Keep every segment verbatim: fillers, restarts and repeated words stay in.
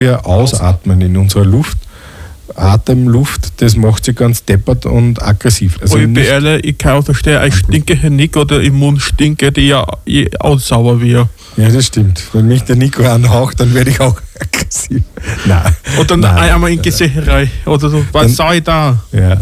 wir ausatmen in unserer Luft, Atemluft, das macht sie ganz deppert und aggressiv. Also ich bin ehrlich, ich kann auch verstehen, ich stinke hier nicht oder im Mund stinke, die ja auch sauber wäre. Ja, das stimmt. Wenn mich der Nico anhaucht, dann werde ich auch aggressiv. Nein. Oder Nein. einmal in Gesicht rein. Oder so, was dann, soll ich da? Ja.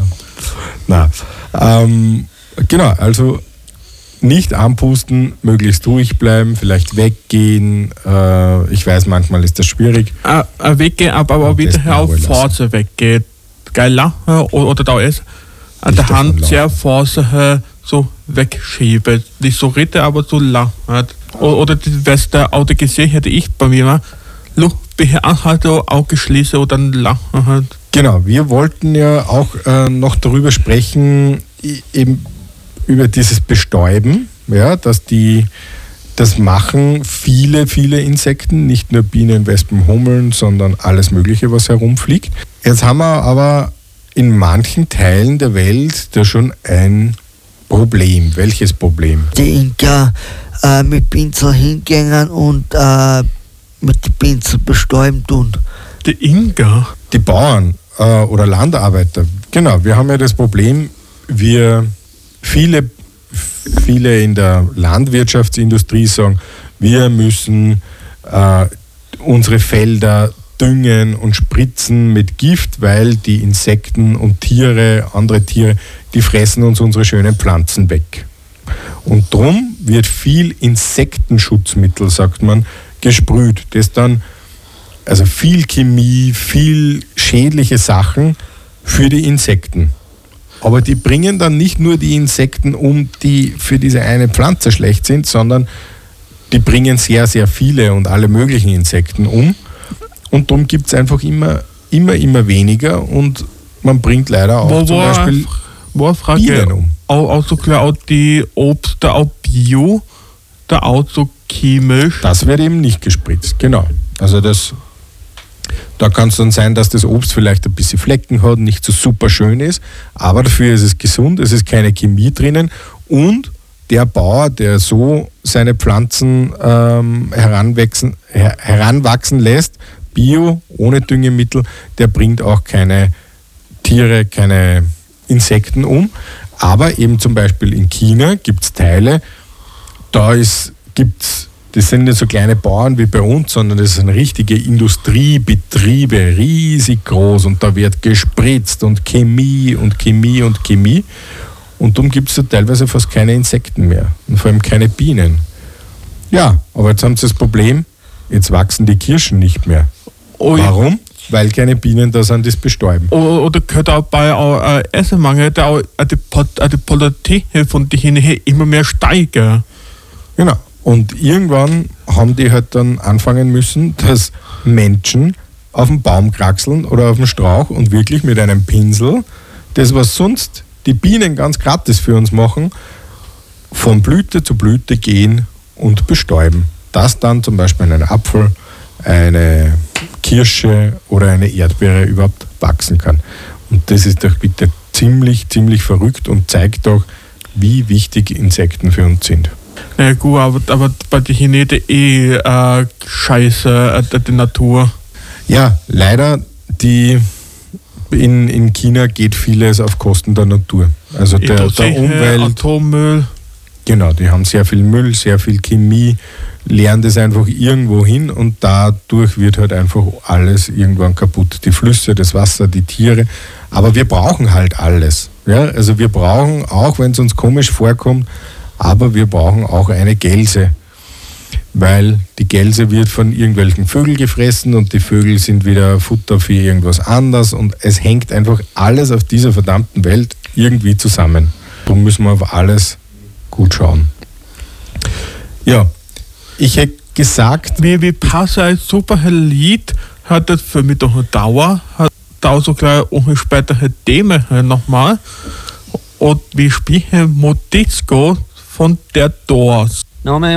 Nein. Ähm, genau, also nicht anpusten, möglichst ruhig bleiben, vielleicht weggehen. Äh, ich weiß, manchmal ist das schwierig. Äh, äh, weggehen, aber, aber wieder auf Phase weggehen. Geil lachen oder da ist an der Hand sehr vorsichtig so wegschieben. Nicht so reden, aber so lachen. Oder die Weste auch gesehen hätte ich bei mir. Luft anhalten, Auge schließen und dann lachen halt. Genau, wir wollten ja auch äh, noch darüber sprechen, eben über dieses Bestäuben, ja, dass die, das machen viele, viele Insekten, nicht nur Bienen, Wespen, Hummeln, sondern alles Mögliche, was herumfliegt. Jetzt haben wir aber in manchen Teilen der Welt da schon ein Problem. Welches Problem? Die Inka äh, mit Pinsel hingehen und äh, mit den Pinsel bestäuben tun. Die Inka? Die Bauern äh, oder Landarbeiter. Genau, wir haben ja das Problem, wir viele, viele in der Landwirtschaftsindustrie sagen, wir müssen äh, unsere Felder düngen und spritzen mit Gift, weil die Insekten und Tiere, andere Tiere, die fressen uns unsere schönen Pflanzen weg. Und darum wird viel Insektenschutzmittel, sagt man, gesprüht, das dann, also viel Chemie, viel schädliche Sachen für die Insekten. Aber die bringen dann nicht nur die Insekten um, die für diese eine Pflanze schlecht sind, sondern die bringen sehr, sehr viele und alle möglichen Insekten um. Und darum gibt es einfach immer, immer, immer weniger und man bringt leider auch wo, zum Beispiel wo Frage, Bienen um. Auch, auch so klar, auch die Obst, da auch Bio, da auch so chemisch. Das wird eben nicht gespritzt, genau. Also das, da kann es dann sein, dass das Obst vielleicht ein bisschen Flecken hat, nicht so super schön ist, aber dafür ist es gesund, es ist keine Chemie drinnen und der Bauer, der so seine Pflanzen ähm, heranwachsen, her, heranwachsen lässt, Bio, ohne Düngemittel, der bringt auch keine Tiere, keine Insekten um. Aber eben zum Beispiel in China gibt es Teile, da gibt es, das sind nicht so kleine Bauern wie bei uns, sondern das sind richtige Industriebetriebe, riesig groß und da wird gespritzt und Chemie und Chemie und Chemie. Und darum gibt es da teilweise fast keine Insekten mehr und vor allem keine Bienen. Ja, aber jetzt haben sie das Problem, jetzt wachsen die Kirschen nicht mehr. Oh, warum? Weil keine Bienen da sind, das bestäuben. Oder gehört auch bei äh, Essenmangel, da auch die, die Qualität von denen immer mehr steigen. Genau. Und irgendwann haben die halt dann anfangen müssen, dass Menschen auf den Baum kraxeln oder auf den Strauch und wirklich mit einem Pinsel, das was sonst die Bienen ganz gratis für uns machen, von Blüte zu Blüte gehen und bestäuben. Dass dann zum Beispiel ein Apfel, eine Kirsche oder eine Erdbeere überhaupt wachsen kann. Und das ist doch bitte ziemlich, ziemlich verrückt und zeigt doch, wie wichtig Insekten für uns sind. Ja gut, aber, aber bei den Chinesen eh äh, scheiße, äh, die Natur. Ja, leider, die in, in China geht vieles auf Kosten der Natur. Also der, der Umwelt. Atommüll. Genau, die haben sehr viel Müll, sehr viel Chemie, leeren das einfach irgendwo hin und dadurch wird halt einfach alles irgendwann kaputt. Die Flüsse, das Wasser, die Tiere. Aber wir brauchen halt alles. Ja? Also wir brauchen, auch wenn es uns komisch vorkommt, aber wir brauchen auch eine Gelse. Weil die Gelse wird von irgendwelchen Vögeln gefressen und die Vögel sind wieder Futter für irgendwas anderes und es hängt einfach alles auf dieser verdammten Welt irgendwie zusammen. Darum müssen wir auf alles gut schauen. Ja, ich hätte gesagt... Wie, wie passt ein super Lied, hat das für mich doch eine Dauer, hat da so gleich auch eine spätere Thema nochmal. Und wir spielen Modisco von der Doors. Name